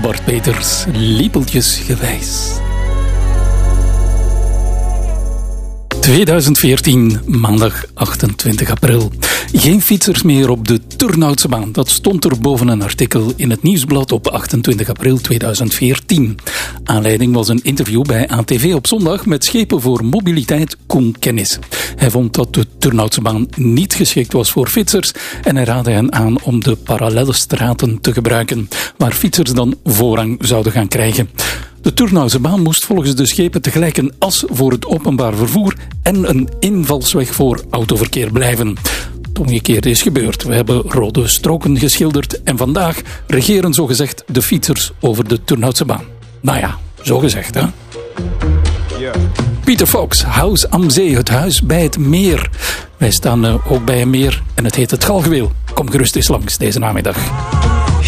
Bart Peters, liepeltjesgewijs. 2014, maandag 28 april. Geen fietsers meer op de Turnhoutse baan. Dat stond er boven een artikel in het Nieuwsblad op 28 april 2014. Aanleiding was een interview bij ANTV op zondag met Schepen voor Mobiliteit Koen Kennis. Hij vond dat de Turnhoutse baan niet geschikt was voor fietsers en hij raadde hen aan om de parallelle straten te gebruiken, waar fietsers dan voorrang zouden gaan krijgen. De Turnhoutse baan moest volgens de Schepen tegelijk een as voor het openbaar vervoer en een invalsweg voor autoverkeer blijven. Het omgekeerde is gebeurd. We hebben rode stroken geschilderd en vandaag regeren zogezegd de fietsers over de Turnhoutse baan. Nou ja, zogezegd hè. Yeah. Pieter Fox, Huis am Zee, het huis bij het meer. Wij staan ook bij een meer en het heet het Galgenweel. Kom gerust eens langs deze namiddag.